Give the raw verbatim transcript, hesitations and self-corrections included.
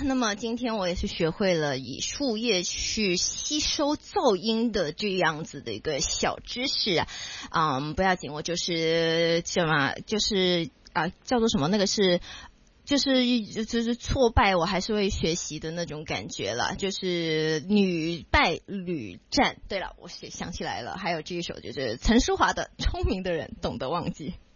那么今天我也是学会了以树叶去吸收噪音的这样子的一个小知识啊，嗯，不要紧，我就是什么，就是啊，叫做什么，那个是。就是就是挫败我还是会学习的那种感觉了，就是屡败屡战。对了，我想起来了，还有这一首就是陈淑桦的《聪明的人懂得忘记》。